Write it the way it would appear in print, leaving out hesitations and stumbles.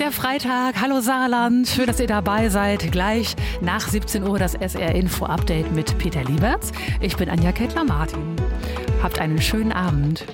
der Freitag. Hallo Saarland. Schön, dass ihr dabei seid. Gleich nach 17 Uhr das SR Info Update mit Peter Lieberts. Ich bin Anja Kettler-Martin. Habt einen schönen Abend.